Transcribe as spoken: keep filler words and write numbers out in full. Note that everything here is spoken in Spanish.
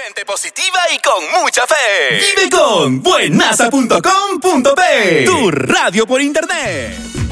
mente positiva y con mucha fe. Vive con buenaza punto com punto pe, tu radio por internet.